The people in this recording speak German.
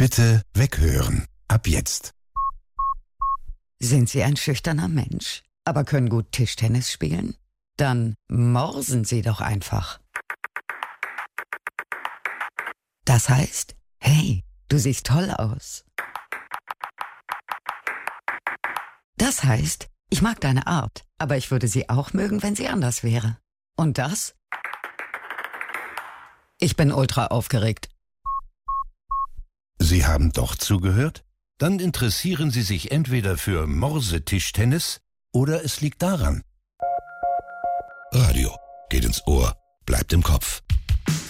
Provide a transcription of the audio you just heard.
Bitte weghören. Ab jetzt. Sind Sie ein schüchterner Mensch, aber können gut Tischtennis spielen? Dann morsen Sie doch einfach. Das heißt, hey, du siehst toll aus. Das heißt, ich mag deine Art, aber ich würde sie auch mögen, wenn sie anders wäre. Und das? Ich bin ultra aufgeregt. Sie haben doch zugehört? Dann interessieren Sie sich entweder für Morsetischtennis oder es liegt daran. Radio geht ins Ohr, bleibt im Kopf.